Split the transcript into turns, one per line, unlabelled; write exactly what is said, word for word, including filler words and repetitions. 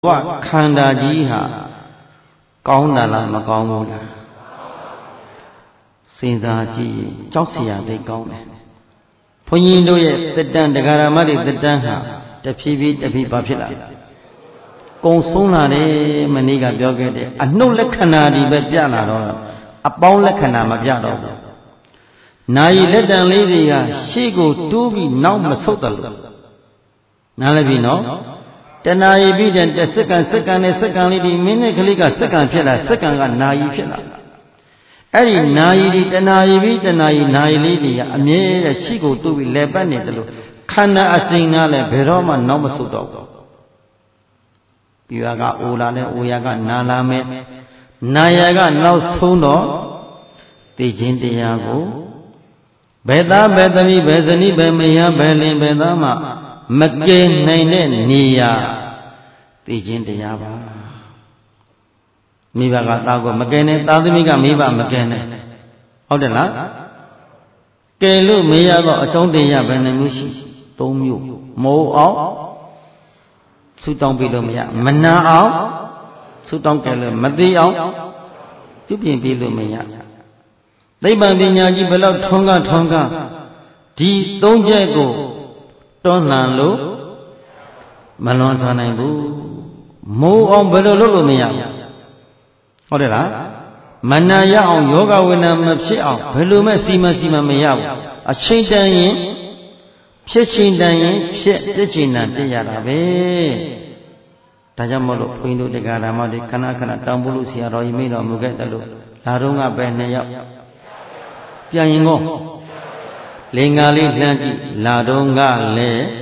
ခန္ဓာကြီးဟာကောင်းတာလားမကောင်းဘူးလားစဉ်းစားကြည့်ကြောက်เสียသိကောင်းတယ်ဘုန်းကြီးတို့ရဲ့တတန်တရားဓမ္မတွေတတန်ဟာတဖြည်းဖြည်းတဖြည်းဘာဖြစ်လာကုံဆုံးလာတယ်မနေ့ကပြောခဲ့တယ်အနှုတ်လက္ခဏာတွေပဲပြလာတော့အပေါင်းလက္ခဏာမပြတော့ဘူးနာယီလက်တံလေးတွေကရှေ့ကိုတိုးပြီးနောက်မဆုတ်တယ်လို့နားလည်ပြီနော်တဏှာယီပြီးတဲ့စက္ကန့်စက္ကန့်နဲ့စက္ကန့်လေးဒီမိနစ်ကလေးကစက္ကန့်ဖြစ်လာစက္ကန့်ကနာယီဖြစ်လာအဲ့ဒီနာယီဒီတဏှာယီပြီးတဏှာယီနာယီလေးတွေကအမြဲတည်းရှိကိုတိုးပြီးလဲပတ်နေတယ်လို့ခန္ဓာအစဉ်ကလည်းဘယ်တော့မှနောက်မဆုတ်တော့ဘူးပြွာကအိုလာနဲ့အိုရကနာလာမယ်နာရကနောက်ဆုံးတော့သိခြင်းတရားကိုဘယ်သားဘယ်သမီးဘယ်ဇနီးဘယ်မယားဘယ်လင်ဘယ်သားမှမကယ်နိုင်တဲ့နေရာသိခြင်းတရားပါမိဘကသားကိုမကယ်နိုင်သားသမီးကမိဘမကယ်နိုင်ဟုတ်တယ်လားကယ်လို့မရတော့အကြောင်းတရားဘယ်နှမျိုးရှိသုံးမျိုးမိုးအောင်ဆူတောင်းပြီးလို့မရမနာအောင်ဆူတောင်းကယ်လို့မသိအောင်ပြုပြင်ပြီးလို့မရသိပ္ပံပညာကြီးဘယ်လောက်ထွန်းကားထွန်းကားဒီသုံးချက်ကိုတွန်းလှန်လို့မလွန်ဆန်နိုင်ဘူးမိုးအောင်ဘယ်လိုလုပ်လို့မရဘူးဟုတ်တယ်လားမနာရအောင်ယောဂဝိနာမဖြစ်အောင်ဘယ်လိုမှစီမံစီမံမရဘူးအချိန်တန်ရင်ဖြစ်ချိန်တန်ရင်ဖြစ်ဖြစ်ချိန်တန်ပြရတာပဲဒါကြောင့်မို့လို့ဘုန်းကြီးတို့တရားဓမ္မတွေခဏခဏတောင်းဖို့လို့ဆရာတော်ကြီးမိတော်မူခဲ့တယ်လို့လာတော့ကပဲနှစ်ယောက်ပြန်ရင်ကောလင်္ကာလေးလှမ်းကြည့်လာတော့ကလည်း